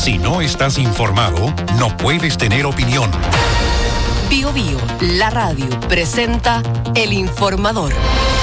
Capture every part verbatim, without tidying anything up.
Si no estás informado, no puedes tener opinión. Bio Bio, la radio, presenta El Informador.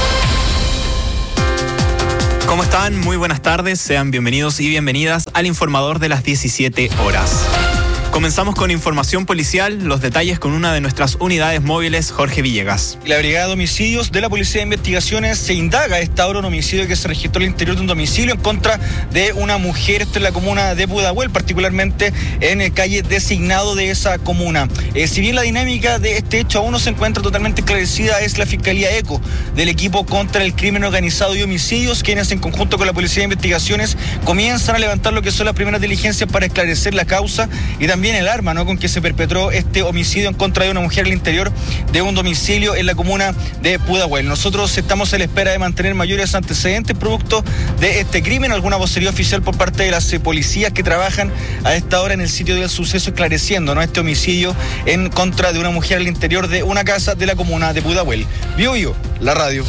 ¿Cómo están? Muy buenas tardes, sean bienvenidos y bienvenidas al Informador de las diecisiete horas. Comenzamos con información policial, los detalles con una de nuestras unidades móviles, Jorge Villegas. La Brigada de Homicidios de la Policía de Investigaciones se indaga a esta hora un homicidio que se registró al interior de un domicilio en contra de una mujer, esto en la comuna de Pudahuel, particularmente en el calle designado de esa comuna. Eh, si bien la dinámica de este hecho aún no se encuentra totalmente esclarecida, es la Fiscalía ECO del equipo contra el crimen organizado y homicidios, quienes en conjunto con la Policía de Investigaciones comienzan a levantar lo que son las primeras diligencias para esclarecer la causa y también el arma, ¿no?, con que se perpetró este homicidio en contra de una mujer al interior de un domicilio en la comuna de Pudahuel. Nosotros estamos a la espera de mantener mayores antecedentes producto de este crimen, alguna vocería oficial por parte de las eh, policías que trabajan a esta hora en el sitio del suceso esclareciendo, ¿no?, este homicidio en contra de una mujer al interior de una casa de la comuna de Pudahuel. Bio Bio, la radio.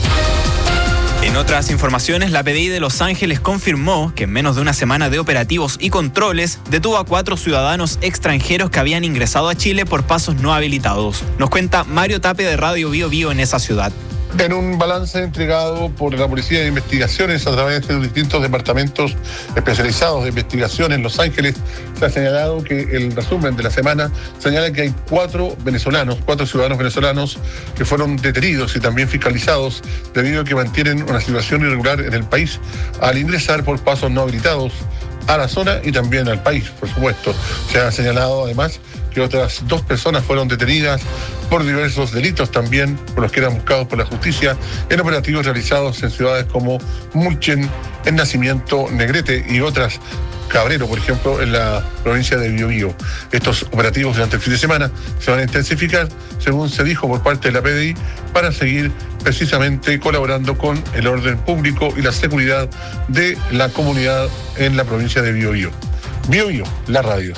En otras informaciones, la P D I de Los Ángeles confirmó que en menos de una semana de operativos y controles detuvo a cuatro ciudadanos extranjeros que habían ingresado a Chile por pasos no habilitados. Nos cuenta Mario Tape de Radio Bio Bio en esa ciudad. En un balance entregado por la Policía de Investigaciones a través de los distintos departamentos especializados de investigación en Los Ángeles, se ha señalado que el resumen de la semana señala que hay cuatro venezolanos, cuatro ciudadanos venezolanos que fueron detenidos y también fiscalizados debido a que mantienen una situación irregular en el país al ingresar por pasos no habilitados a la zona y también al país, por supuesto. Se ha señalado además que otras dos personas fueron detenidas por diversos delitos también, por los que eran buscados por la justicia en operativos realizados en ciudades como Mulchen, en Nacimiento, Negrete y otras, Cabrero, por ejemplo, en la provincia de Biobío. Estos operativos durante el fin de semana se van a intensificar, según se dijo por parte de la P D I, para seguir precisamente colaborando con el orden público y la seguridad de la comunidad en la provincia de Biobío. Biobío, la radio.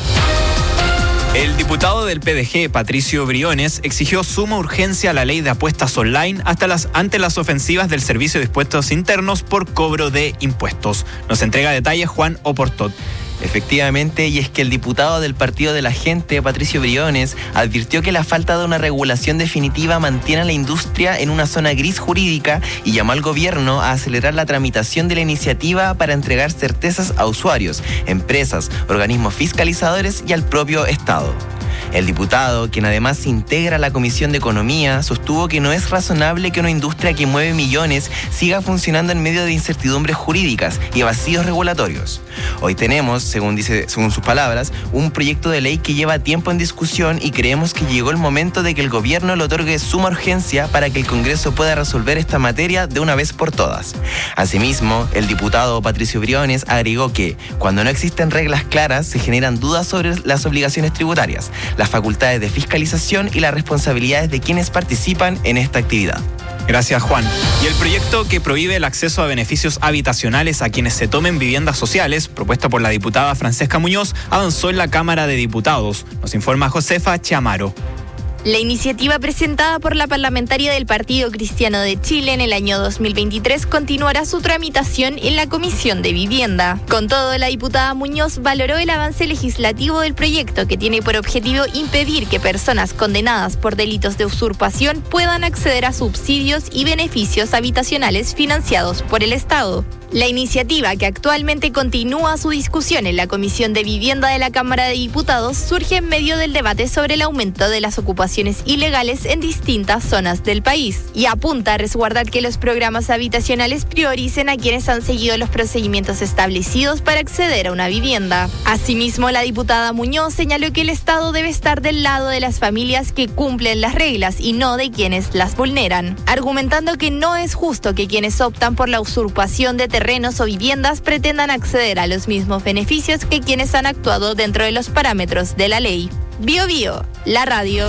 El diputado del P D G, Patricio Briones, exigió suma urgencia a la ley de apuestas online hasta las, ante las ofensivas del Servicio de Impuestos Internos por cobro de impuestos. Nos entrega detalles Juan Oportot. Efectivamente, y es que el diputado del Partido de la Gente, Patricio Briones, advirtió que la falta de una regulación definitiva mantiene a la industria en una zona gris jurídica y llamó al gobierno a acelerar la tramitación de la iniciativa para entregar certezas a usuarios, empresas, organismos fiscalizadores y al propio Estado. El diputado, quien además integra la Comisión de Economía, sostuvo que no es razonable que una industria que mueve millones siga funcionando en medio de incertidumbres jurídicas y vacíos regulatorios. Hoy tenemos, según dice, según sus palabras, un proyecto de ley que lleva tiempo en discusión y creemos que llegó el momento de que el gobierno le otorgue suma urgencia para que el Congreso pueda resolver esta materia de una vez por todas. Asimismo, el diputado Patricio Briones agregó que, cuando no existen reglas claras, se generan dudas sobre las obligaciones tributarias, las facultades de fiscalización y las responsabilidades de quienes participan en esta actividad. Gracias, Juan. Y el proyecto que prohíbe el acceso a beneficios habitacionales a quienes se tomen viviendas sociales, propuesto por la diputada Francesca Muñoz, avanzó en la Cámara de Diputados. Nos informa Josefa Chamaro. La iniciativa presentada por la parlamentaria del Partido Cristiano de Chile en el año dos mil veintitrés continuará su tramitación en la Comisión de Vivienda. Con todo, la diputada Muñoz valoró el avance legislativo del proyecto, que tiene por objetivo impedir que personas condenadas por delitos de usurpación puedan acceder a subsidios y beneficios habitacionales financiados por el Estado. La iniciativa, que actualmente continúa su discusión en la Comisión de Vivienda de la Cámara de Diputados, surge en medio del debate sobre el aumento de las ocupaciones ilegales en distintas zonas del país y apunta a resguardar que los programas habitacionales prioricen a quienes han seguido los procedimientos establecidos para acceder a una vivienda. Asimismo, la diputada Muñoz señaló que el Estado debe estar del lado de las familias que cumplen las reglas y no de quienes las vulneran, argumentando que no es justo que quienes optan por la usurpación de terrenos terrenos o viviendas pretendan acceder a los mismos beneficios que quienes han actuado dentro de los parámetros de la ley. Bio Bio, la radio.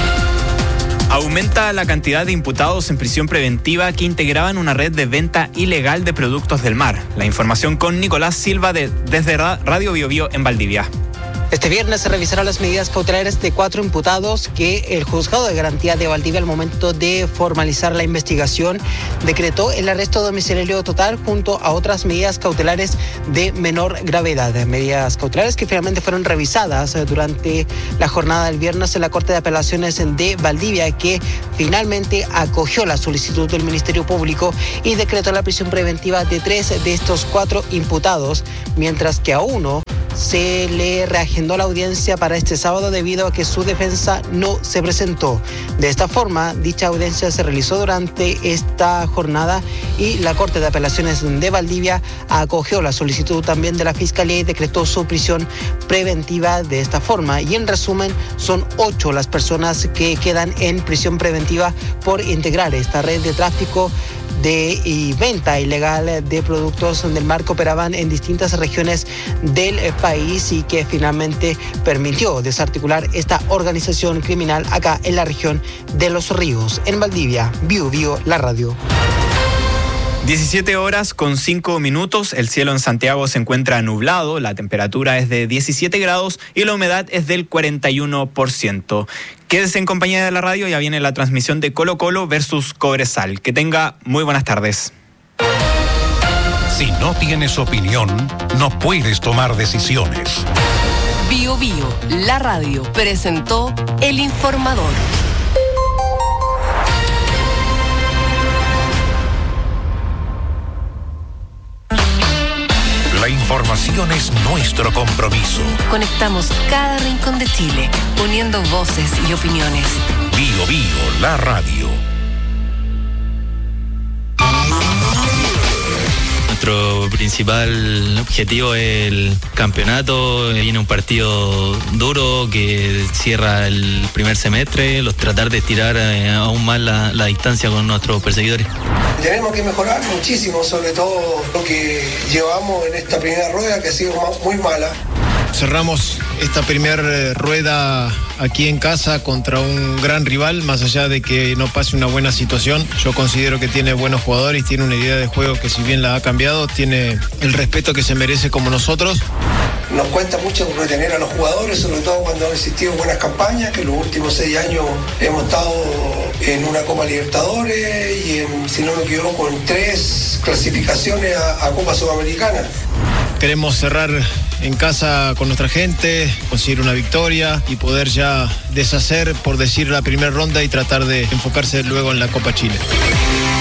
Aumenta la cantidad de imputados en prisión preventiva que integraban una red de venta ilegal de productos del mar. La información con Nicolás Silva de, desde Radio Bio Bio en Valdivia. Este viernes se revisarán las medidas cautelares de cuatro imputados que el Juzgado de Garantía de Valdivia, al momento de formalizar la investigación, decretó el arresto domiciliario total junto a otras medidas cautelares de menor gravedad. Medidas cautelares que finalmente fueron revisadas durante la jornada del viernes en la Corte de Apelaciones de Valdivia, que finalmente acogió la solicitud del Ministerio Público y decretó la prisión preventiva de tres de estos cuatro imputados, mientras que a uno se le reagendó la audiencia para este sábado debido a que su defensa no se presentó. De esta forma, dicha audiencia se realizó durante esta jornada y la Corte de Apelaciones de Valdivia acogió la solicitud también de la Fiscalía y decretó su prisión preventiva de esta forma. Y en resumen, son ocho las personas que quedan en prisión preventiva por integrar esta red de tráfico de y venta ilegal de productos donde el marco operaban en distintas regiones del país y que finalmente permitió desarticular esta organización criminal acá en la región de Los Ríos. En Valdivia, Bio Bio, la radio. diecisiete horas con cinco minutos, el cielo en Santiago se encuentra nublado, la temperatura es de diecisiete grados y la humedad es del cuarenta y uno por ciento. Quédese en compañía de la radio, ya viene la transmisión de Colo Colo versus Cobresal. Que tenga muy buenas tardes. Si no tienes opinión, no puedes tomar decisiones. Bio Bio, la radio, presentó El Informador. La información es nuestro compromiso. Conectamos cada rincón de Chile, uniendo voces y opiniones. Bio Bio, la radio. Nuestro principal objetivo es el campeonato. Viene un partido duro que cierra el primer semestre, los tratar de estirar eh, aún más la, la distancia con nuestros perseguidores. Tenemos que mejorar muchísimo, sobre todo lo que llevamos en esta primera rueda, que ha sido muy mala. Cerramos esta primera rueda aquí en casa contra un gran rival, más allá de que no pase una buena situación. Yo considero que tiene buenos jugadores, tiene una idea de juego que, si bien la ha cambiado, tiene el respeto que se merece como nosotros. Nos cuesta mucho retener a los jugadores, sobre todo cuando han existido buenas campañas, que en los últimos seis años hemos estado en una Copa Libertadores y, en, si no me equivoco, en tres clasificaciones a, a Copa Sudamericana. Queremos cerrar en casa con nuestra gente, conseguir una victoria y poder ya deshacer, por decir, la primera ronda y tratar de enfocarse luego en la Copa Chile.